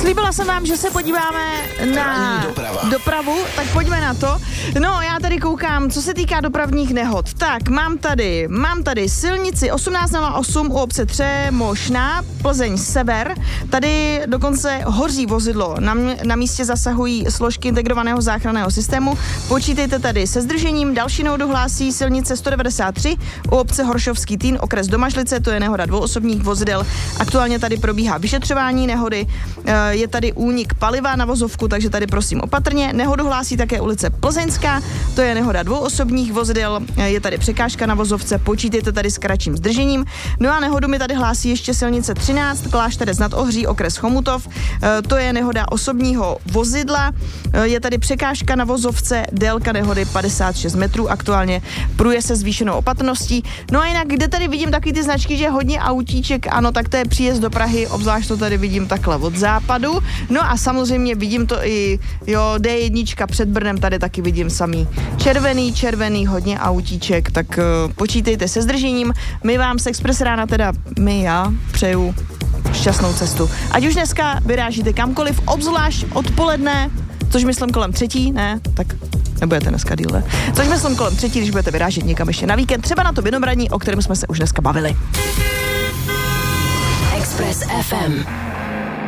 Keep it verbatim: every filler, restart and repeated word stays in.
Slíbila jsem vám, že se podíváme na dopravu, tak pojďme na to. No, já tady koukám, co se týká dopravních nehod. Tak, mám tady, mám tady silnici osmnáct nula osm u obce Tře, Mošná, Plzeň Sever. Tady dokonce hoří vozidlo. Na, na místě zasahují složky integrovaného záchranného systému. Počítejte tady se zdržením. Další nehodu hlásí silnice sto devadesát tři u obce Horšovský Týn, okres Domažlice, to je nehoda dvou osobních vozidel. Aktuálně tady probíhá vyšetřování nehody. Je tady únik paliva na vozovku, takže tady prosím opatrně. Nehodu hlásí také ulice Plzeňská, to je nehoda dvou osobních vozidel. Je tady překážka na vozovce, počítejte tady s kratším zdržením. No a nehodu mi tady hlásí ještě silnice třináct, Klášterec nad Ohří, okres Chomutov. To je nehoda osobního vozidla. Je tady překážka na vozovce, délka nehody padesát šest metrů, aktuálně pruje se zvýšenou opatrností. No a jinak, kde tady vidím taky ty značky, že hodně autíček, ano, tak to je příjezd do Prahy, obzvlášť to tady vidím takhle od západu. No a samozřejmě vidím to i, jo, D jedna před Brnem, tady taky vidím samý červený, červený, hodně autíček, tak uh, počítejte se zdržením. My vám z Express rána, teda my, já, přeju šťastnou cestu. Ať už dneska vyrážíte kamkoliv, obzvlášť odpoledne, což myslím kolem třetí, ne, tak nebudete dneska díl, ne? Což myslím kolem třetí, když budete vyrážet někam ještě na víkend, třeba na to Vinohradní, o kterém jsme se už dneska bavili. Express ef em.